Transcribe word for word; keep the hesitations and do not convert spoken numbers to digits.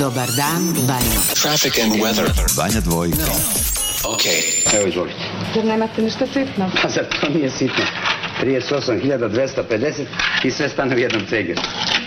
Dobar dan, Banja. Traffic and weather. Banja dvojka. Ok. Evo izvolite. Zar nemate ništa sitno? Pa zar to nije sitno? trideset osam hiljada dvesta pedeset i sve stane u jednom cegeru.